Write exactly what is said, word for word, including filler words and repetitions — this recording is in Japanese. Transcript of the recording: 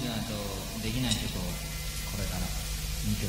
ないとできないけど、これから